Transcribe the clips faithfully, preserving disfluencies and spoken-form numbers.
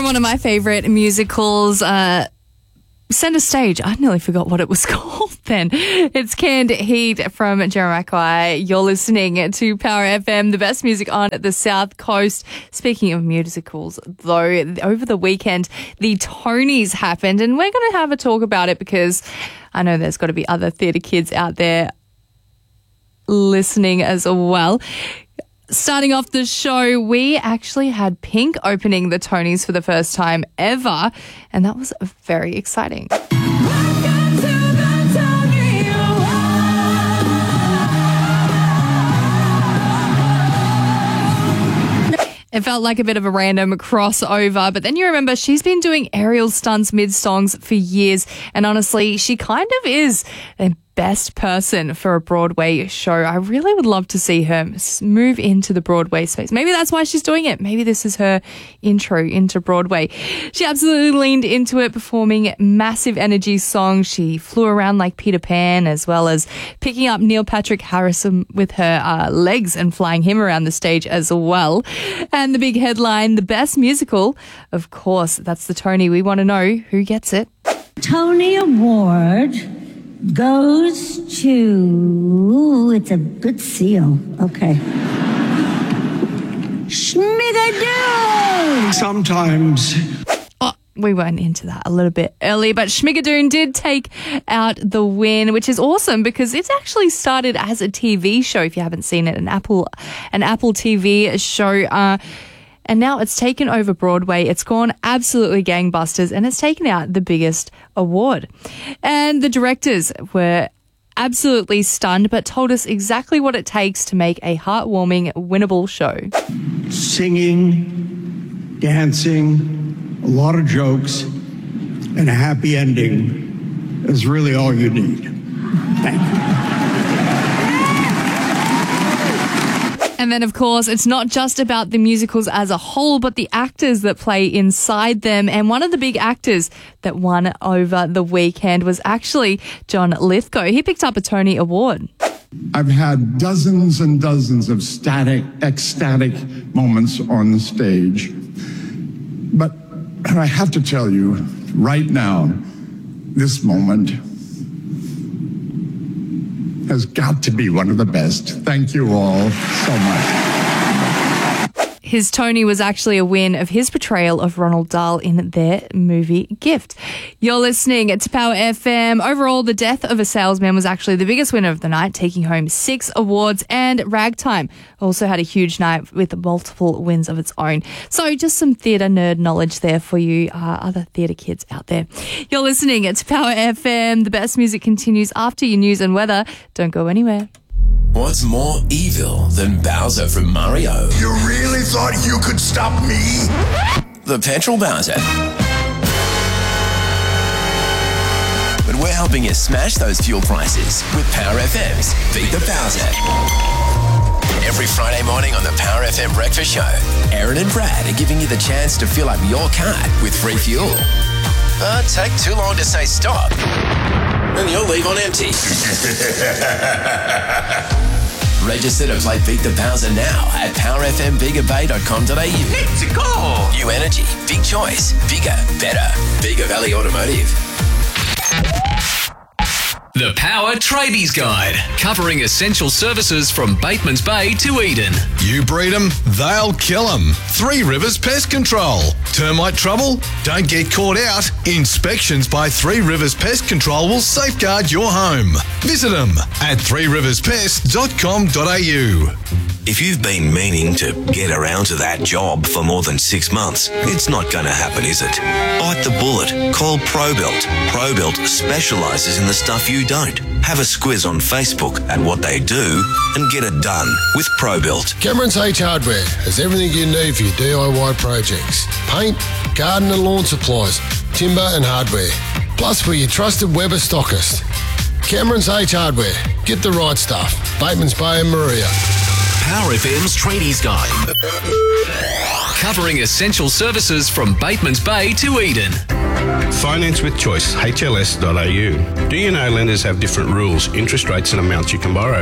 one of my favourite musicals, uh, Centre Stage. I nearly forgot what it was called then. It's Canned Heat from Jamiroquai. You're listening to Power F M, the best music on the South Coast. Speaking of musicals, though, over the weekend, the Tonys happened, and we're going to have a talk about it because I know there's got to be other theatre kids out there listening as well. Starting off the show, we actually had Pink opening the Tonys for the first time ever, and that was very exciting. It felt like a bit of a random crossover, but then you remember she's been doing aerial stunts mid-songs for years, and honestly, she kind of is the best person for a Broadway show. I really would love to see her move into the Broadway space. Maybe that's why she's doing it. Maybe this is her intro into Broadway. She absolutely leaned into it, performing massive energy songs. She flew around like Peter Pan, as well as picking up Neil Patrick Harris with her uh, legs and flying him around the stage as well. And the big headline, the best musical, of course, that's the Tony. We want to know who gets it. Tony Award goes to, ooh, it's a good seal. Okay. Schmigadoon! Sometimes. Oh, we went into that a little bit early, but Schmigadoon did take out the win, which is awesome because it's actually started as a T V show. If you haven't seen it, an Apple, an Apple T V show. Uh, And now it's taken over Broadway. It's gone absolutely gangbusters and it's taken out the biggest award. And the directors were absolutely stunned, but told us exactly what it takes to make a heartwarming, winnable show. Singing, dancing, a lot of jokes, and a happy ending is really all you need. Thank you. And then, of course, it's not just about the musicals as a whole, but the actors that play inside them. And one of the big actors that won over the weekend was actually John Lithgow. He picked up a Tony Award. I've had dozens and dozens of static, ecstatic moments on the stage. But I have to tell you, right now, this moment has got to be one of the best. Thank you all so much. His Tony was actually a win of his portrayal of Ronald Dahl in their movie Gift. You're listening to Power F M. Overall, The Death of a Salesman was actually the biggest winner of the night, taking home six awards, and Ragtime also had a huge night with multiple wins of its own. So just some theatre nerd knowledge there for you uh, other theatre kids out there. You're listening to Power F M. The best music continues after your news and weather. Don't go anywhere. What's more evil than Bowser from Mario? You really thought you could stop me? The Petrol Bowser. But we're helping you smash those fuel prices with Power F M's Beat the Bowser. Every Friday morning on the Power F M Breakfast Show, Aaron and Brad are giving you the chance to fill up your card with free fuel. But take too long to say stop, and you'll leave on empty. Register to play Beat the Bowser now at power f m bigger bay dot com dot a u. Let's go! New energy, big choice, bigger, better. Bigger Valley Automotive. The Power Tradies Guide, covering essential services from Batemans Bay to Eden. You breed them, they'll kill them. Three Rivers Pest Control. Termite trouble? Don't get caught out. Inspections by Three Rivers Pest Control will safeguard your home. Visit them at three rivers pest dot com dot a u. If you've been meaning to get around to that job for more than six months, it's not going to happen, is it? Bite the bullet. Call ProBuilt. ProBuilt specialises in the stuff you don't. Have a squiz on Facebook at what they do and get it done with ProBuilt. Cameron's H Hardware has everything you need for your D I Y projects. Paint, garden and lawn supplies, timber and hardware. Plus, we're your trusted Weber stockist. Cameron's H Hardware. Get the right stuff. Batemans Bay and Maria. Power F M's Tradies Guide, covering essential services from Batemans Bay to Eden. Finance with Choice, H L S dot a u. Do you know lenders have different rules, interest rates and amounts you can borrow?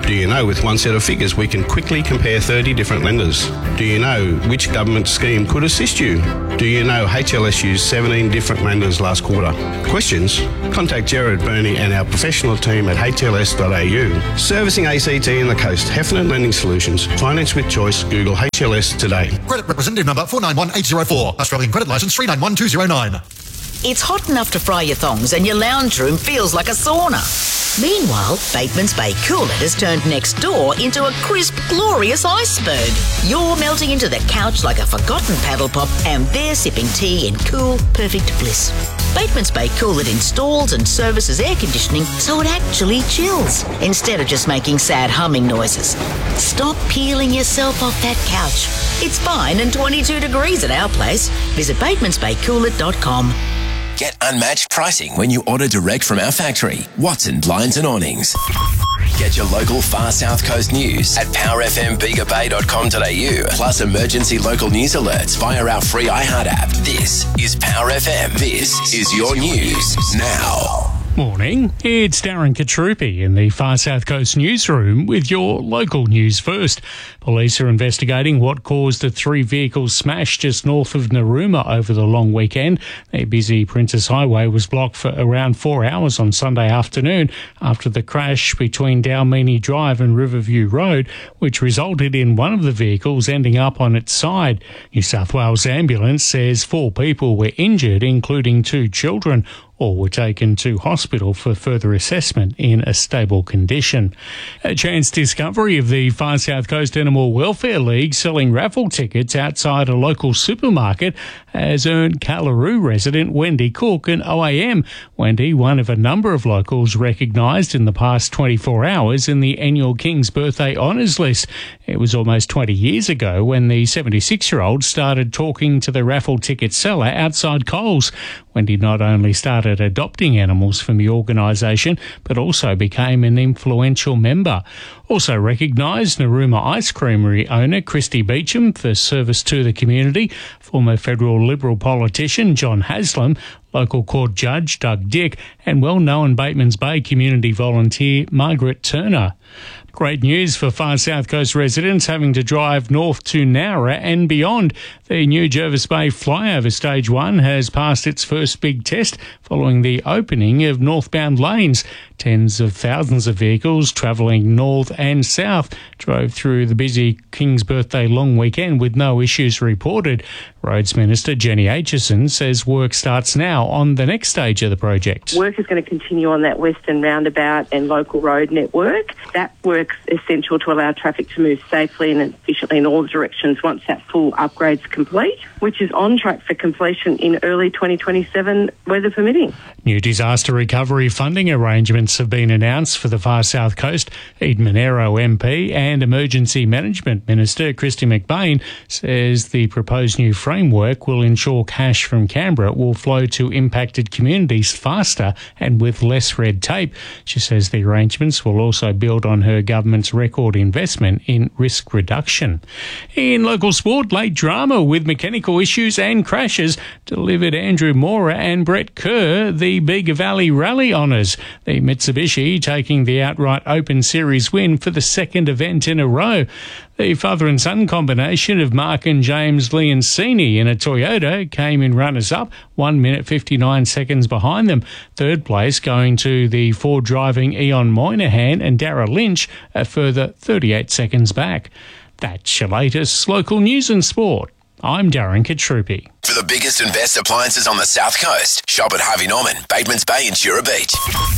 Do you know with one set of figures we can quickly compare thirty different lenders? Do you know which government scheme could assist you? Do you know H L S used seventeen different lenders last quarter? Questions? Contact Gerard Burney and our professional team at h l s dot a u. Servicing A C T and the Coast, Heffernan Lending Solutions. Finance with choice. Google H L S today. Credit representative number four nine one eight zero four. Australian credit licence three nine one two zero nine. It's hot enough to fry your thongs and your lounge room feels like a sauna. Meanwhile, Bateman's Bay Coolit has turned next door into a crisp, glorious iceberg. You're melting into the couch like a forgotten paddle pop and they're sipping tea in cool, perfect bliss. Bateman's Bay Coolit installs and services air conditioning so it actually chills instead of just making sad humming noises. Stop peeling yourself off that couch. It's fine and twenty-two degrees at our place. Visit batemans bay coolit dot com. Get unmatched pricing when you order direct from our factory, Watson Blinds and Awnings. Get your local Far South Coast news at power f m bega bay dot com dot a u, plus emergency local news alerts via our free iHeart app. This is Power F M. This is your news now. Morning, it's Darren Katrupi in the Far South Coast newsroom with your local news first. Police are investigating what caused a three-vehicle smash just north of Narooma over the long weekend. A busy Princess Highway was blocked for around four hours on Sunday afternoon after the crash between Dalmeny Drive and Riverview Road, which resulted in one of the vehicles ending up on its side. New South Wales Ambulance says four people were injured, including two children. All were taken to hospital for further assessment in a stable condition. A chance discovery of the Far South Coast Animal Welfare League selling raffle tickets outside a local supermarket has earned Callaroo resident Wendy Cook an O A M. Wendy, one of a number of locals recognised in the past twenty-four hours in the annual King's Birthday Honours List. It was almost twenty years ago when the seventy-six-year-old started talking to the raffle ticket seller outside Coles. Wendy not only started adopting animals from the organisation, but also became an influential member. Also recognised Narooma Ice Creamery owner Christy Beecham for service to the community, former federal Liberal politician John Haslam, local court judge Doug Dick, and well-known Batemans Bay community volunteer Margaret Turner. Great news for Far South Coast residents having to drive north to Nowra and beyond. The new Jervis Bay flyover Stage one has passed its first big test following the opening of northbound lanes. Tens of thousands of vehicles travelling north and south drove through the busy King's Birthday long weekend with no issues reported. Roads Minister Jenny Aitchison says work starts now on the next stage of the project. Work is going to continue on that western roundabout and local road network. That work's essential to allow traffic to move safely and efficiently in all directions once that full upgrade's complete, which is on track for completion in early twenty twenty-seven, weather permitting. New disaster recovery funding arrangements have been announced for the Far South Coast. Ed Monero M P and Emergency Management Minister Christy McBain says the proposed new framework will ensure cash from Canberra will flow to impacted communities faster and with less red tape. She says the arrangements will also build on her government's record investment in risk reduction. In local sport, late drama with mechanical issues and crashes delivered Andrew Mora and Brett Kerr the Bega Valley Rally honours. The Mitsubishi taking the outright Open Series win for the second event in a row. The father and son combination of Mark and James Leoncini in a Toyota came in runners-up, one minute fifty-nine seconds behind them. Third place going to the Ford driving Eon Moynihan and Dara Lynch, a further thirty-eight seconds back. That's your latest local news and sport. I'm Darren Katrupi. For the biggest and best appliances on the South Coast, shop at Harvey Norman, Batemans Bay and Shura Beach.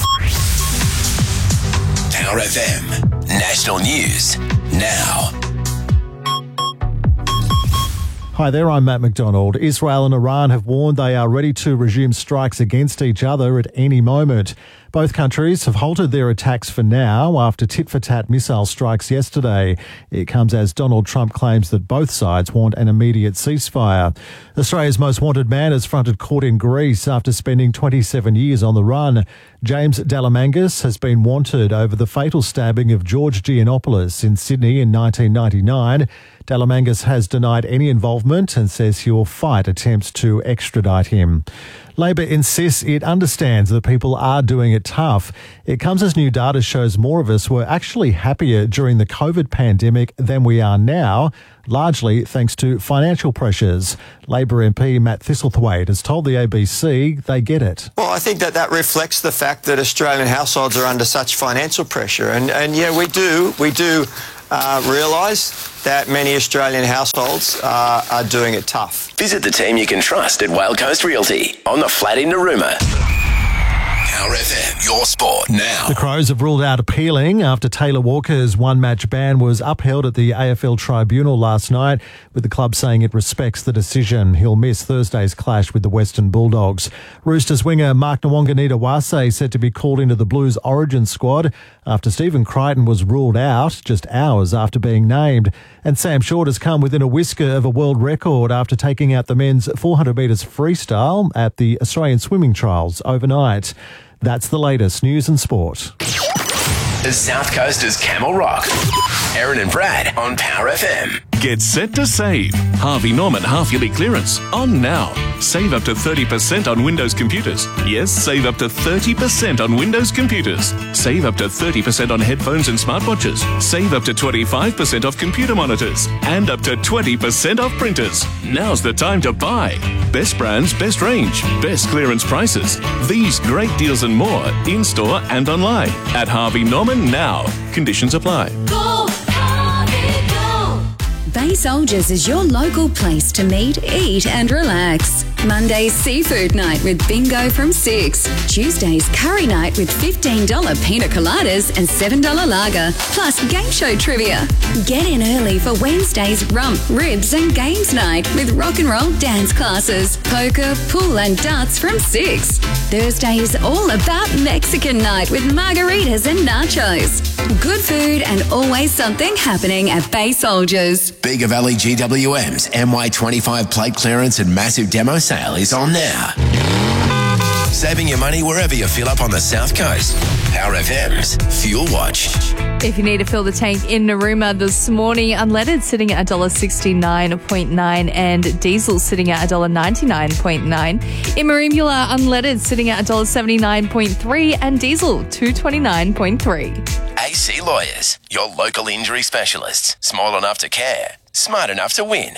Power F M, national news now. Hi there, I'm Matt McDonald. Israel and Iran have warned they are ready to resume strikes against each other at any moment. Both countries have halted their attacks for now after tit-for-tat missile strikes yesterday. It comes as Donald Trump claims that both sides want an immediate ceasefire. Australia's most wanted man has fronted court in Greece after spending twenty-seven years on the run. James Dalamangas has been wanted over the fatal stabbing of George Giannopoulos in Sydney in nineteen ninety-nine. Dalamangas has denied any involvement and says he will fight attempts to extradite him. Labor insists it understands that people are doing it tough. It comes as new data shows more of us were actually happier during the COVID pandemic than we are now, largely thanks to financial pressures. Labor M P Matt Thistlethwaite has told the A B C they get it. Well, I think that that reflects the fact that Australian households are under such financial pressure. And, and yeah, we do, we do uh, realise that many Australian households uh, are doing it tough. Visit the team you can trust at Whale Coast Realty on the flat in Narooma. Power F M, your sport now. The Crows have ruled out appealing after Taylor Walker's one-match ban was upheld at the A F L tribunal last night, with the club saying it respects the decision. He'll miss Thursday's clash with the Western Bulldogs. Roosters winger Mark Nwanganita-Wase said to be called into the Blues origin squad after Stephen Crichton was ruled out just hours after being named. And Sam Short has come within a whisker of a world record after taking out the men's four hundred metres freestyle at the Australian Swimming Trials overnight. That's the latest news and sport. The South Coasters Camel Rock. Aaron and Brad on Power F M. Get set to save. Harvey Norman half-yearly clearance on now. Save up to thirty percent on Windows computers. Yes, save up to thirty percent on Windows computers. Save up to thirty percent on headphones and smartwatches. Save up to twenty-five percent off computer monitors. And up to twenty percent off printers. Now's the time to buy. Best brands, best range, best clearance prices. These great deals and more in-store and online at Harvey Norman now. Conditions apply. Go, Harvey, go! Bay Soldiers is your local place to meet, eat and relax. Monday's seafood night with bingo from six. Tuesday's curry night with fifteen dollars pina coladas and seven dollars lager, plus game show trivia. Get in early for Wednesday's rump, ribs and games night with rock and roll dance classes, poker, pool and darts from six. Thursday's all about Mexican night with margaritas and nachos. Good food and always something happening at Bay Soldiers. Bega Valley G W M's M Y twenty-five plate clearance and massive demo sale is on now. Saving your money wherever you fill up on the South Coast. Power F M's Fuel Watch. If you need to fill the tank in Narooma this morning, unleaded sitting at one dollar sixty-nine point nine and diesel sitting at one dollar ninety-nine point nine. In Merimbula, unleaded sitting at one dollar seventy-nine point three and diesel two dollars twenty-nine point three. A C Lawyers, your local injury specialists. Small enough to care, smart enough to win.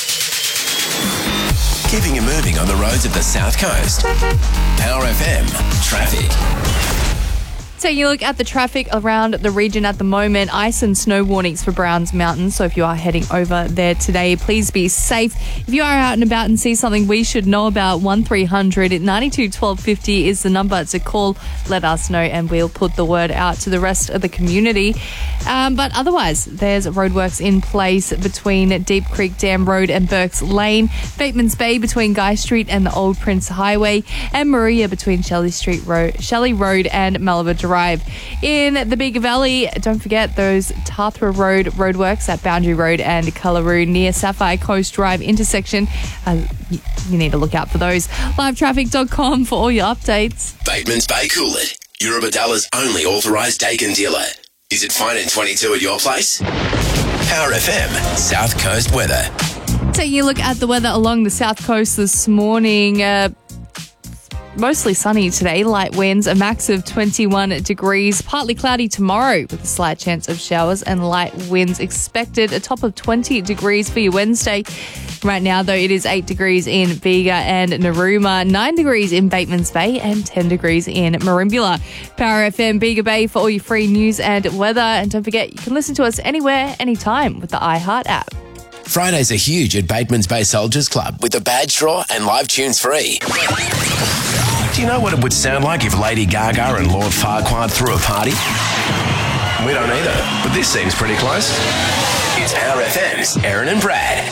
Keeping you moving on the roads of the South Coast. Power F M Traffic. Taking a look at the traffic around the region at the moment. Ice and snow warnings for Browns Mountain. So if you are heading over there today, please be safe. If you are out and about and see something we should know about, one three hundred ninety-two twelve fifty is the number to call. Let us know and we'll put the word out to the rest of the community. Um, but otherwise, there's roadworks in place between Deep Creek Dam Road and Burke's Lane, Bateman's Bay between Guy Street and the Old Prince Highway, and Maria between Shelley Street Road, Shelley Road and Malabar Drive. In the Bega Valley, don't forget those Tathra Road roadworks at Boundary Road and Cullaroo near Sapphire Coast Drive intersection. Uh, you, you need to look out for those. live traffic dot com for all your updates. Bateman's Bay Coolid, Eurobadalla's only authorised Dakin dealer. Is it fine in twenty-two at your place? Power F M South Coast weather. Taking a look at the weather along the south coast this morning. Uh, Mostly sunny today, light winds, a max of twenty-one degrees, partly cloudy tomorrow with a slight chance of showers and light winds expected, a top of twenty degrees for your Wednesday. Right now, though, it is eight degrees in Bega and Narooma, nine degrees in Bateman's Bay and ten degrees in Merimbula. Power F M Bega Bay for all your free news and weather. And don't forget, you can listen to us anywhere, anytime with the iHeart app. Fridays are huge at Bateman's Bay Soldiers Club with a badge draw and live tunes free. Do you know what it would sound like if Lady Gaga and Lord Farquaad threw a party? We don't either, but this seems pretty close. It's Power F M's Aaron and Brad.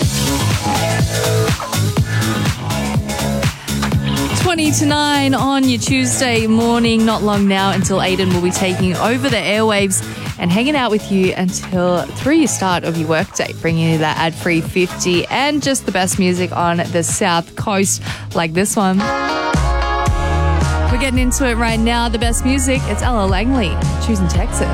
twenty to nine on your Tuesday morning. Not long now until Aiden will be taking over the airwaves and hanging out with you until through your start of your workday, bringing you that ad-free fifty and just the best music on the South Coast, like this one. We're getting into it right now. The best music, it's Ella Langley, choosing Texas.